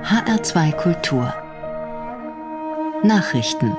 HR2 Kultur Nachrichten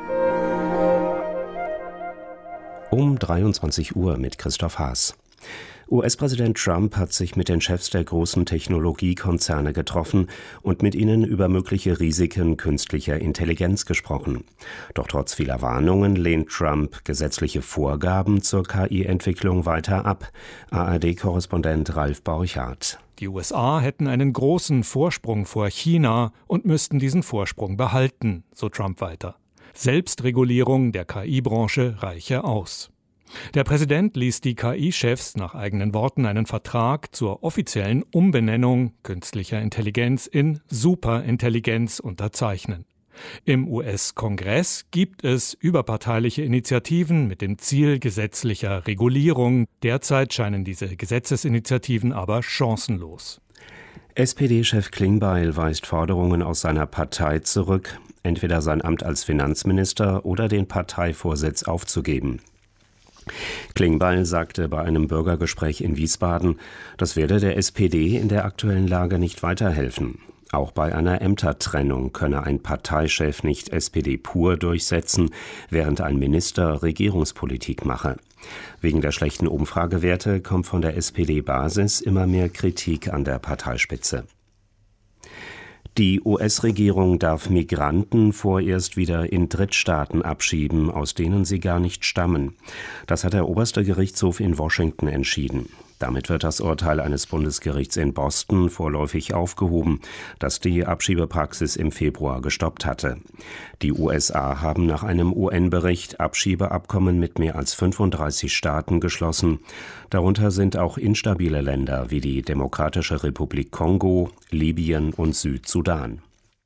Um 23 Uhr mit Christoph Haas. US-Präsident Trump hat sich mit den Chefs der großen Technologiekonzerne getroffen und mit ihnen über mögliche Risiken künstlicher Intelligenz gesprochen. Doch trotz vieler Warnungen lehnt Trump gesetzliche Vorgaben zur KI-Entwicklung weiter ab. ARD-Korrespondent Ralf Borchardt. Die USA hätten einen großen Vorsprung vor China und müssten diesen Vorsprung behalten, so Trump weiter. Selbstregulierung der KI-Branche reiche aus. Der Präsident ließ die KI-Chefs nach eigenen Worten einen Vertrag zur offiziellen Umbenennung künstlicher Intelligenz in Superintelligenz unterzeichnen. Im US-Kongress gibt es überparteiliche Initiativen mit dem Ziel gesetzlicher Regulierung. Derzeit scheinen diese Gesetzesinitiativen aber chancenlos. SPD-Chef Klingbeil weist Forderungen aus seiner Partei zurück, entweder sein Amt als Finanzminister oder den Parteivorsitz aufzugeben. Klingbeil sagte bei einem Bürgergespräch in Wiesbaden, das werde der SPD in der aktuellen Lage nicht weiterhelfen. Auch bei einer Ämtertrennung könne ein Parteichef nicht SPD pur durchsetzen, während ein Minister Regierungspolitik mache. Wegen der schlechten Umfragewerte kommt von der SPD-Basis immer mehr Kritik an der Parteispitze. Die US-Regierung darf Migranten vorerst wieder in Drittstaaten abschieben, aus denen sie gar nicht stammen. Das hat der oberste Gerichtshof in Washington entschieden. Damit wird das Urteil eines Bundesgerichts in Boston vorläufig aufgehoben, das die Abschiebepraxis im Februar gestoppt hatte. Die USA haben nach einem UN-Bericht Abschiebeabkommen mit mehr als 35 Staaten geschlossen. Darunter sind auch instabile Länder wie die Demokratische Republik Kongo, Libyen und Südsudan.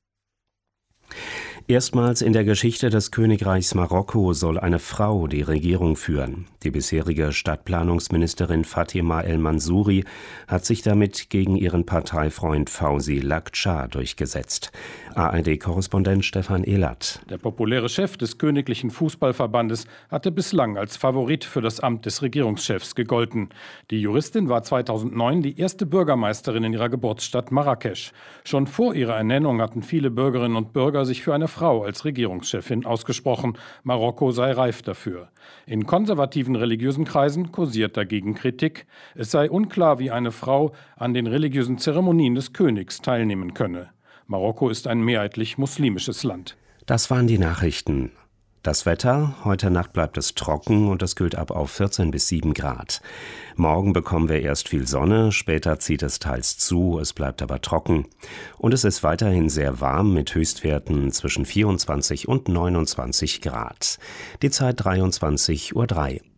Erstmals in der Geschichte des Königreichs Marokko soll eine Frau die Regierung führen. Die bisherige Stadtplanungsministerin Fatima El Mansouri hat sich damit gegen ihren Parteifreund Fawzi Lakdja durchgesetzt. ARD-Korrespondent Stefan Ehlert. Der populäre Chef des Königlichen Fußballverbandes hatte bislang als Favorit für das Amt des Regierungschefs gegolten. Die Juristin war 2009 die erste Bürgermeisterin in ihrer Geburtsstadt Marrakesch. Schon vor ihrer Ernennung hatten viele Bürgerinnen und Bürger sich für eine Frau als Regierungschefin ausgesprochen. Marokko sei reif dafür. In konservativen religiösen Kreisen kursiert dagegen Kritik. Es sei unklar, wie eine Frau an den religiösen Zeremonien des Königs teilnehmen könne. Marokko ist ein mehrheitlich muslimisches Land. Das waren die Nachrichten. Das Wetter: Heute Nacht bleibt es trocken und es kühlt ab auf 14 bis 7 Grad. Morgen bekommen wir erst viel Sonne, später zieht es teils zu, es bleibt aber trocken. Und es ist weiterhin sehr warm mit Höchstwerten zwischen 24 und 29 Grad. Die Zeit 23:03 Uhr.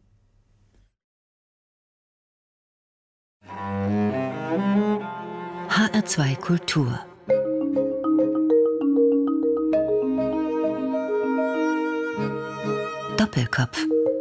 HR2 Kultur Doppelkopf.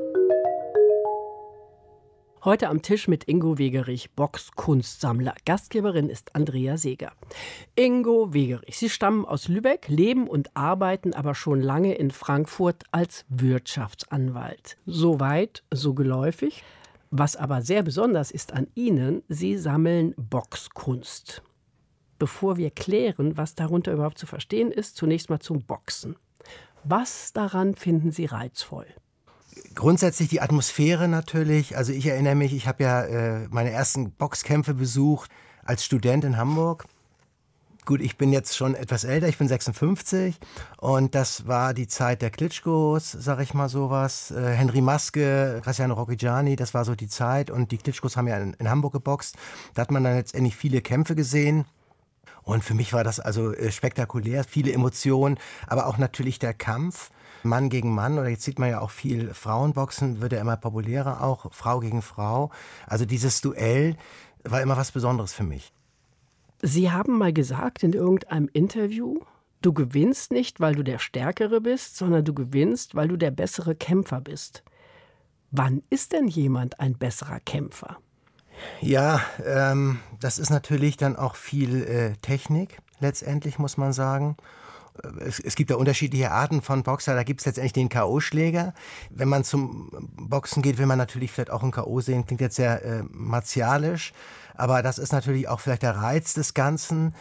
Heute am Tisch mit Ingo Wegerich, Boxkunstsammler. Gastgeberin ist Andrea Seeger. Ingo Wegerich, Sie stammen aus Lübeck, leben und arbeiten aber schon lange in Frankfurt als Wirtschaftsanwalt. So weit, so geläufig. Was aber sehr besonders ist an Ihnen, Sie sammeln Boxkunst. Bevor wir klären, was darunter überhaupt zu verstehen ist, zunächst mal zum Boxen. Was daran finden Sie reizvoll? Grundsätzlich die Atmosphäre natürlich. Also ich erinnere mich, ich habe ja meine ersten Boxkämpfe besucht als Student in Hamburg. Gut, ich bin jetzt schon etwas älter, ich bin 56 und das war die Zeit der Klitschkos, sag ich mal sowas. Henry Maske, Graziano Rocchigiani, das war so die Zeit und die Klitschkos haben ja in Hamburg geboxt. Da hat man dann letztendlich viele Kämpfe gesehen. Und für mich war das also spektakulär, viele Emotionen, aber auch natürlich der Kampf, Mann gegen Mann. Oder jetzt sieht man ja auch viel Frauenboxen, wird ja immer populärer auch, Frau gegen Frau. Also dieses Duell war immer was Besonderes für mich. Sie haben mal gesagt in irgendeinem Interview, du gewinnst nicht, weil du der Stärkere bist, sondern du gewinnst, weil du der bessere Kämpfer bist. Wann ist denn jemand ein besserer Kämpfer? Ja, das ist natürlich dann auch viel Technik, letztendlich muss man sagen. Es gibt ja unterschiedliche Arten von Boxer. Da gibt es letztendlich den K.O.-Schläger. Wenn man zum Boxen geht, will man natürlich vielleicht auch ein K.O. sehen. Klingt jetzt sehr martialisch. Aber das ist natürlich auch vielleicht der Reiz des Ganzen.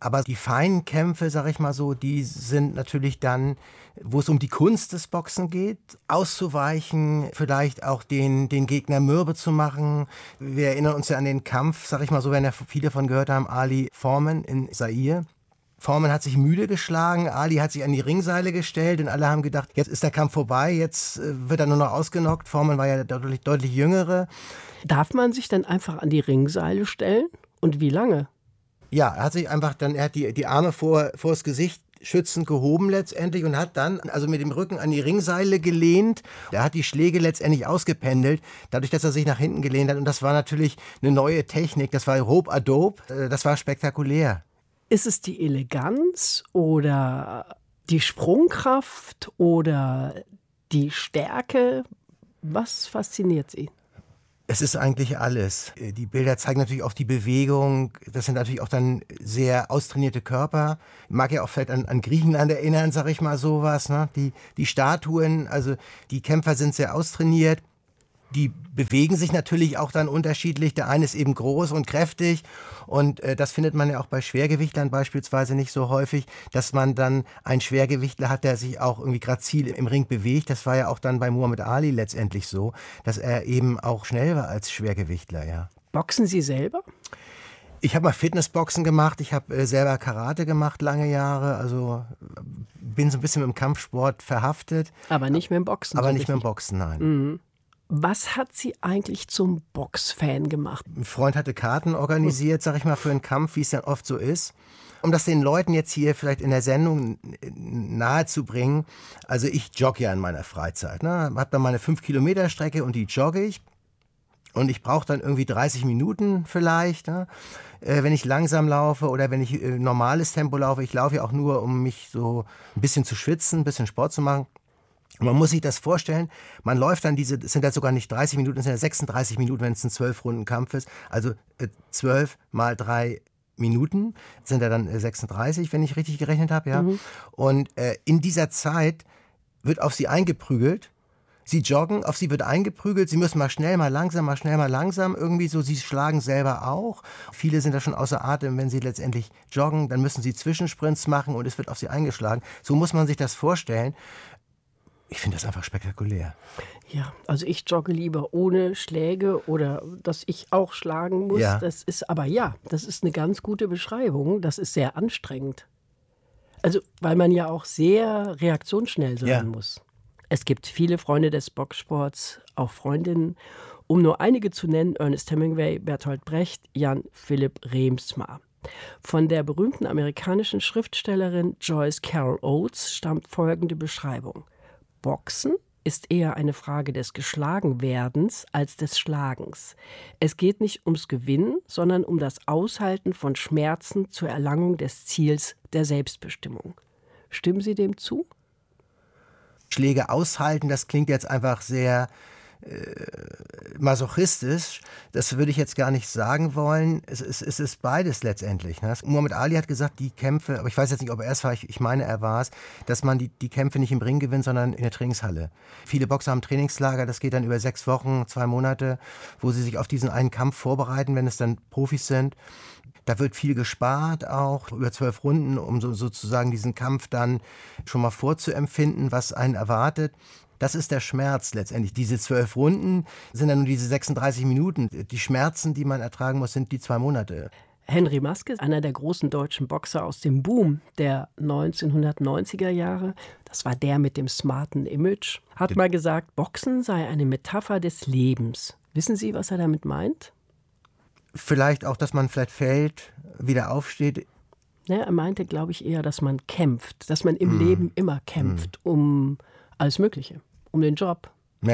Aber die feinen Kämpfe, sag ich mal so, die sind natürlich dann, wo es um die Kunst des Boxen geht, auszuweichen, vielleicht auch den Gegner mürbe zu machen. Wir erinnern uns ja an den Kampf, sag ich mal so, wenn ja viele von gehört haben, Ali Foreman in Zaire. Foreman hat sich müde geschlagen, Ali hat sich an die Ringseile gestellt und alle haben gedacht, jetzt ist der Kampf vorbei, jetzt wird er nur noch ausgenockt. Foreman war ja deutlich jüngere. Darf man sich dann einfach an die Ringseile stellen? Und wie lange? Ja, er hat die Arme vor das Gesicht schützend gehoben letztendlich und hat dann also mit dem Rücken an die Ringseile gelehnt. Er hat die Schläge letztendlich ausgependelt, dadurch, dass er sich nach hinten gelehnt hat. Und das war natürlich eine neue Technik, das war Rope-a-dope, das war spektakulär. Ist es die Eleganz oder die Sprungkraft oder die Stärke? Was fasziniert Sie? Es ist eigentlich alles. Die Bilder zeigen natürlich auch die Bewegung. Das sind natürlich auch dann sehr austrainierte Körper. Ich mag ja auch vielleicht an Griechenland erinnern, sag ich mal sowas. Ne? Die Statuen, also die Kämpfer sind sehr austrainiert. Die bewegen sich natürlich auch dann unterschiedlich. Der eine ist eben groß und kräftig und das findet man ja auch bei Schwergewichtlern beispielsweise nicht so häufig, dass man dann einen Schwergewichtler hat, der sich auch irgendwie grazil im Ring bewegt. Das war ja auch dann bei Muhammad Ali letztendlich so, dass er eben auch schnell war als Schwergewichtler, ja. Boxen Sie selber? Ich habe mal Fitnessboxen gemacht, ich habe selber Karate gemacht lange Jahre, also bin so ein bisschen mit dem Kampfsport verhaftet. Aber nicht mit dem Boxen? Aber nicht mit dem Boxen, nein. Mhm. Was hat Sie eigentlich zum Boxfan gemacht? Ein Freund hatte Karten organisiert, sag ich mal, für einen Kampf, wie es dann oft so ist. Um das den Leuten jetzt hier vielleicht in der Sendung nahezubringen, also ich jogge ja in meiner Freizeit. Ne? Habe dann meine 5-Kilometer-Strecke und die jogge ich. Und ich brauche dann irgendwie 30 Minuten vielleicht, ne? Wenn ich langsam laufe oder wenn ich normales Tempo laufe. Ich laufe ja auch nur, um mich so ein bisschen zu schwitzen, ein bisschen Sport zu machen. Und man muss sich das vorstellen, man läuft dann es sind ja sogar nicht 30 Minuten, es sind ja 36 Minuten, wenn es ein 12-Runden-Kampf ist. Also 12 mal 3 Minuten sind ja dann 36, wenn ich richtig gerechnet habe. Ja? Mhm. Und in dieser Zeit wird auf sie eingeprügelt. Sie joggen, auf sie wird eingeprügelt, sie müssen mal schnell, mal langsam, irgendwie so, sie schlagen selber auch. Viele sind da schon außer Atem, wenn sie letztendlich joggen, dann müssen sie Zwischensprints machen und es wird auf sie eingeschlagen. So muss man sich das vorstellen. Ich finde das einfach spektakulär. Ja, also ich jogge lieber ohne Schläge oder dass ich auch schlagen muss. Ja. Das ist eine ganz gute Beschreibung. Das ist sehr anstrengend. Also, weil man ja auch sehr reaktionsschnell sein muss. Es gibt viele Freunde des Boxsports, auch Freundinnen. Um nur einige zu nennen, Ernest Hemingway, Bertolt Brecht, Jan Philipp Reemtsma. Von der berühmten amerikanischen Schriftstellerin Joyce Carol Oates stammt folgende Beschreibung. Boxen ist eher eine Frage des Geschlagenwerdens als des Schlagens. Es geht nicht ums Gewinnen, sondern um das Aushalten von Schmerzen zur Erlangung des Ziels der Selbstbestimmung. Stimmen Sie dem zu? Schläge aushalten, das klingt jetzt einfach sehr masochistisch. Das würde ich jetzt gar nicht sagen wollen. Es ist beides letztendlich. Ne? Muhammad Ali hat gesagt, die Kämpfe, aber ich weiß jetzt nicht, ob er es war, ich meine, er war es, dass man die Kämpfe nicht im Ring gewinnt, sondern in der Trainingshalle. Viele Boxer haben Trainingslager, das geht dann über 6 Wochen, 2 Monate, wo sie sich auf diesen einen Kampf vorbereiten, wenn es dann Profis sind. Da wird viel gespart auch, über 12 Runden, um sozusagen diesen Kampf dann schon mal vorzuempfinden, was einen erwartet. Das ist der Schmerz letztendlich. Diese 12 Runden sind dann nur diese 36 Minuten. Die Schmerzen, die man ertragen muss, sind die 2 Monate. Henry Maske, einer der großen deutschen Boxer aus dem Boom der 1990er Jahre, das war der mit dem smarten Image, hat mal gesagt, Boxen sei eine Metapher des Lebens. Wissen Sie, was er damit meint? Vielleicht auch, dass man vielleicht fällt, wieder aufsteht. Ja, er meinte, glaube ich, eher, dass man kämpft, dass man im Leben immer kämpft, um alles Mögliche, um den Job,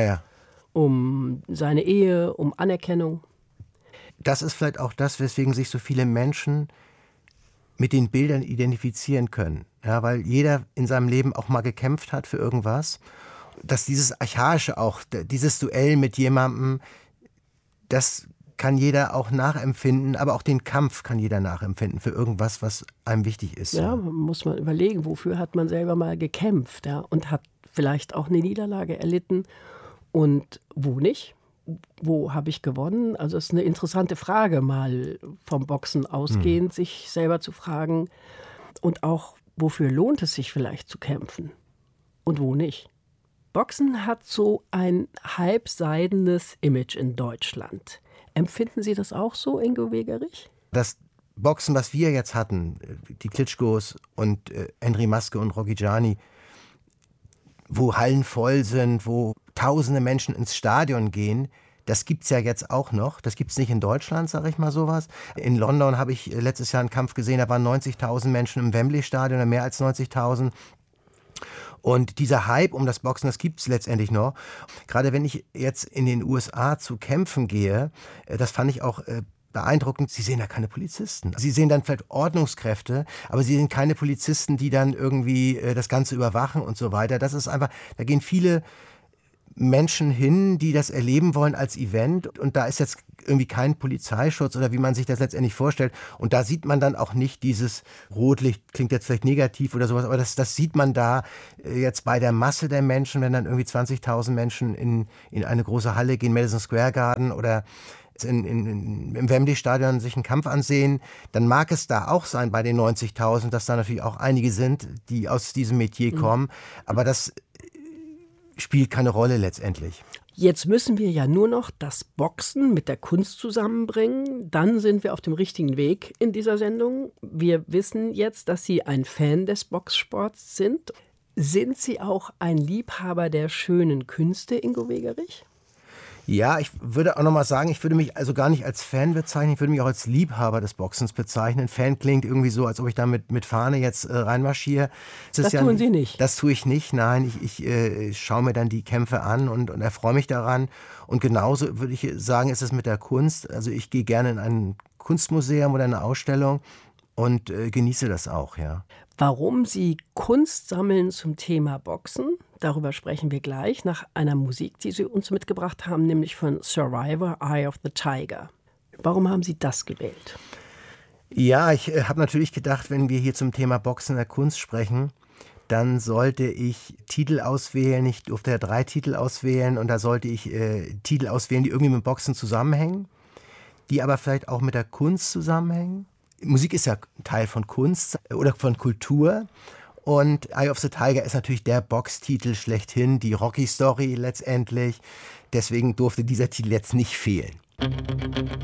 um seine Ehe, um Anerkennung. Das ist vielleicht auch das, weswegen sich so viele Menschen mit den Bildern identifizieren können. Ja, weil jeder in seinem Leben auch mal gekämpft hat für irgendwas. Dass dieses Archaische auch, dieses Duell mit jemandem, das kann jeder auch nachempfinden, aber auch den Kampf kann jeder nachempfinden für irgendwas, was einem wichtig ist. Ja, muss man überlegen, wofür hat man selber mal gekämpft, ja, und hat vielleicht auch eine Niederlage erlitten und wo nicht. wo habe ich gewonnen? Also es ist eine interessante Frage, mal vom Boxen ausgehend, sich selber zu fragen. Und auch, wofür lohnt es sich vielleicht zu kämpfen und wo nicht? Boxen hat so ein halbseidenes Image in Deutschland. Empfinden Sie das auch so, Ingo Wegerich? Das Boxen, was wir jetzt hatten, die Klitschkos und Henry Maske und Rocky Gianni, wo Hallen voll sind, wo tausende Menschen ins Stadion gehen, das gibt's ja jetzt auch noch. Das gibt's nicht in Deutschland, sage ich mal sowas. In London habe ich letztes Jahr einen Kampf gesehen, da waren 90.000 Menschen im Wembley-Stadion, oder mehr als 90.000. Und dieser Hype um das Boxen, das gibt's letztendlich noch. Gerade wenn ich jetzt in den USA zu kämpfen gehe, das fand ich auch beeindruckend, Sie sehen da keine Polizisten. Sie sehen dann vielleicht Ordnungskräfte, aber Sie sehen keine Polizisten, die dann irgendwie das Ganze überwachen und so weiter. Das ist einfach, da gehen viele Menschen hin, die das erleben wollen als Event, und da ist jetzt irgendwie kein Polizeischutz oder wie man sich das letztendlich vorstellt, und da sieht man dann auch nicht dieses Rotlicht, klingt jetzt vielleicht negativ oder sowas, aber das sieht man da jetzt bei der Masse der Menschen, wenn dann irgendwie 20.000 Menschen in eine große Halle gehen, Madison Square Garden oder im Wembley-Stadion sich einen Kampf ansehen, dann mag es da auch sein bei den 90.000, dass da natürlich auch einige sind, die aus diesem Metier kommen, aber das spielt keine Rolle letztendlich. Jetzt müssen wir ja nur noch das Boxen mit der Kunst zusammenbringen. Dann sind wir auf dem richtigen Weg in dieser Sendung. Wir wissen jetzt, dass Sie ein Fan des Boxsports sind. Sind Sie auch ein Liebhaber der schönen Künste, Ingo Wegerich? Ja, ich würde auch nochmal sagen, ich würde mich also gar nicht als Fan bezeichnen, ich würde mich auch als Liebhaber des Boxens bezeichnen. Fan klingt irgendwie so, als ob ich da mit Fahne jetzt reinmarschiere. Das tun Sie nicht? Das tue ich nicht, nein. Ich schaue mir dann die Kämpfe an und erfreue mich daran. Und genauso würde ich sagen, ist es mit der Kunst. Also ich gehe gerne in ein Kunstmuseum oder eine Ausstellung und genieße das auch, ja. Warum Sie Kunst sammeln zum Thema Boxen, darüber sprechen wir gleich nach einer Musik, die Sie uns mitgebracht haben, nämlich von Survivor, Eye of the Tiger. Warum haben Sie das gewählt? Ja, ich habe natürlich gedacht, wenn wir hier zum Thema Boxen in der Kunst sprechen, dann sollte ich Titel auswählen. Ich durfte ja 3 Titel auswählen und da sollte ich Titel auswählen, die irgendwie mit Boxen zusammenhängen, die aber vielleicht auch mit der Kunst zusammenhängen. Musik ist ja Teil von Kunst oder von Kultur. Und Eye of the Tiger ist natürlich der Boxtitel schlechthin, die Rocky-Story letztendlich. Deswegen durfte dieser Titel jetzt nicht fehlen.